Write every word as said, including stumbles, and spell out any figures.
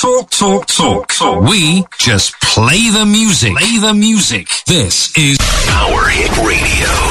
talk, talk, talk, talk. We just play the music. Play the music. This is Power Hit Radio.